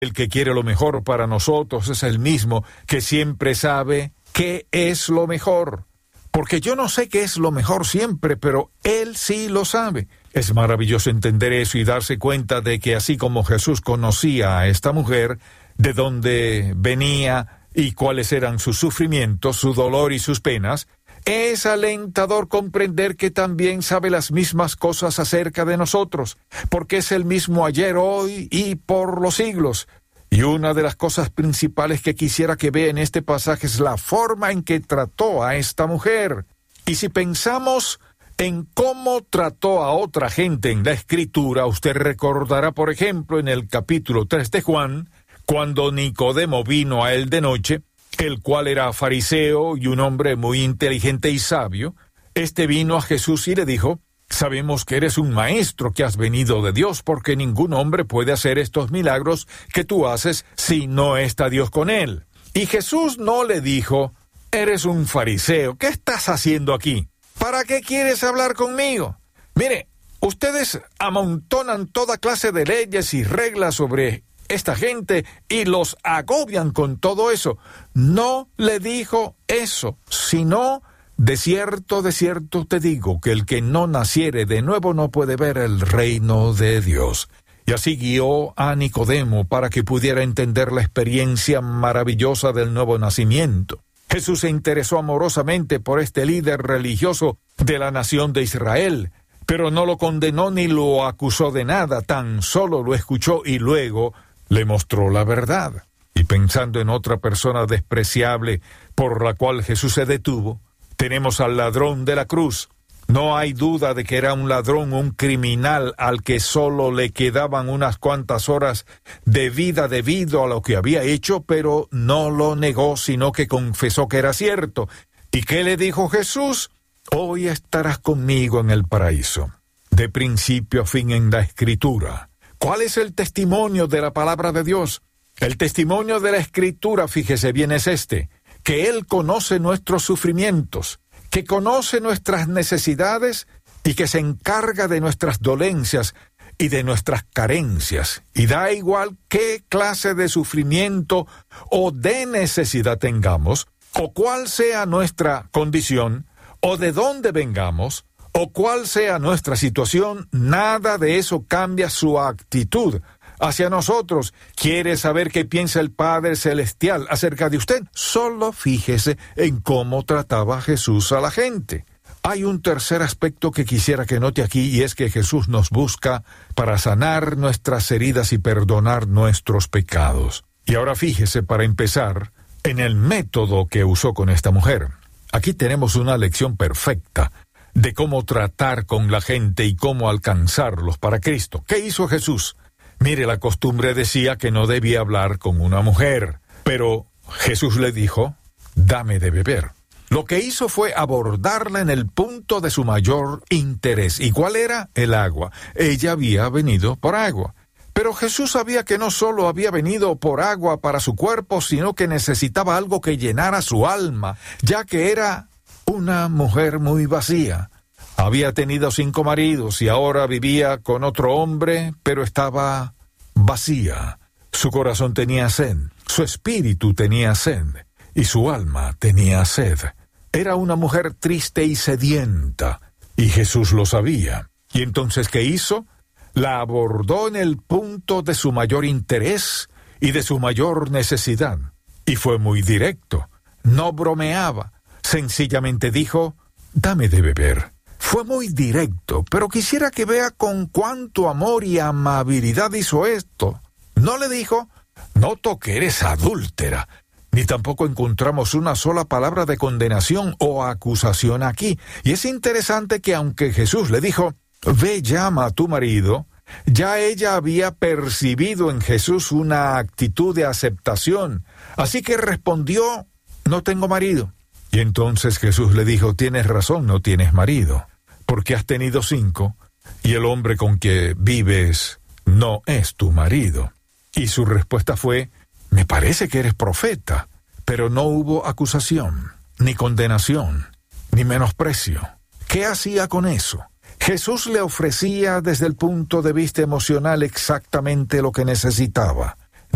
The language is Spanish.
El que quiere lo mejor para nosotros es el mismo que siempre sabe qué es lo mejor. Porque yo no sé qué es lo mejor siempre, pero Él sí lo sabe. Es maravilloso entender eso y darse cuenta de que así como Jesús conocía a esta mujer, de dónde venía y cuáles eran sus sufrimientos, su dolor y sus penas, es alentador comprender que también sabe las mismas cosas acerca de nosotros, porque es el mismo ayer, hoy y por los siglos. Y una de las cosas principales que quisiera que vea en este pasaje es la forma en que trató a esta mujer. Y si pensamos en cómo trató a otra gente en la Escritura, usted recordará, por ejemplo, en el capítulo 3 de Juan, cuando Nicodemo vino a él de noche, el cual era fariseo y un hombre muy inteligente y sabio. Este vino a Jesús y le dijo: sabemos que eres un maestro, que has venido de Dios, porque ningún hombre puede hacer estos milagros que tú haces si no está Dios con él. Y Jesús no le dijo: eres un fariseo, ¿qué estás haciendo aquí? ¿Para qué quieres hablar conmigo? Mire, ustedes amontonan toda clase de leyes y reglas sobre esta gente y los agobian con todo eso. No le dijo eso, sino: de cierto te digo, que el que no naciere de nuevo no puede ver el reino de Dios. Y así guió a Nicodemo para que pudiera entender la experiencia maravillosa del nuevo nacimiento. Jesús se interesó amorosamente por este líder religioso de la nación de Israel, pero no lo condenó ni lo acusó de nada, tan solo lo escuchó y luego le mostró la verdad. Y pensando en otra persona despreciable por la cual Jesús se detuvo, tenemos al ladrón de la cruz. No hay duda de que era un ladrón, un criminal al que solo le quedaban unas cuantas horas de vida debido a lo que había hecho, pero no lo negó, sino que confesó que era cierto. ¿Y qué le dijo Jesús? Hoy estarás conmigo en el paraíso. De principio a fin en la Escritura. ¿Cuál es el testimonio de la palabra de Dios? El testimonio de la Escritura, fíjese bien, es este: que Él conoce nuestros sufrimientos, que conoce nuestras necesidades y que se encarga de nuestras dolencias y de nuestras carencias. Y da igual qué clase de sufrimiento o de necesidad tengamos, o cuál sea nuestra condición, o de dónde vengamos, o cuál sea nuestra situación, nada de eso cambia su actitud hacia nosotros. ¿Quiere saber qué piensa el Padre Celestial acerca de usted? Solo fíjese en cómo trataba Jesús a la gente. Hay un tercer aspecto que quisiera que note aquí, y es que Jesús nos busca para sanar nuestras heridas y perdonar nuestros pecados. Y ahora fíjese, para empezar, en el método que usó con esta mujer. Aquí tenemos una lección perfecta de cómo tratar con la gente y cómo alcanzarlos para Cristo. ¿Qué hizo Jesús? Mire, la costumbre decía que no debía hablar con una mujer, pero Jesús le dijo: dame de beber. Lo que hizo fue abordarla en el punto de su mayor interés. ¿Y cuál era? El agua. Ella había venido por agua. Pero Jesús sabía que no solo había venido por agua para su cuerpo, sino que necesitaba algo que llenara su alma, ya que era una mujer muy vacía. Había tenido 5 maridos y ahora vivía con otro hombre, pero estaba vacía. Su corazón tenía sed, su espíritu tenía sed, y su alma tenía sed. Era una mujer triste y sedienta, y Jesús lo sabía. ¿Y entonces qué hizo? La abordó en el punto de su mayor interés y de su mayor necesidad. Y fue muy directo, no bromeaba. Sencillamente dijo: dame de beber. Fue muy directo, pero quisiera que vea con cuánto amor y amabilidad hizo esto. No le dijo: noto que eres adúltera. Ni tampoco encontramos una sola palabra de condenación o acusación aquí. Y es interesante que aunque Jesús le dijo: ve, llama a tu marido, ya ella había percibido en Jesús una actitud de aceptación. Así que respondió: no tengo marido. Y entonces Jesús le dijo: tienes razón, no tienes marido, porque has tenido 5, y el hombre con que vives no es tu marido. Y su respuesta fue: me parece que eres profeta. Pero no hubo acusación, ni condenación, ni menosprecio. ¿Qué hacía con eso? Jesús le ofrecía desde el punto de vista emocional exactamente lo que necesitaba.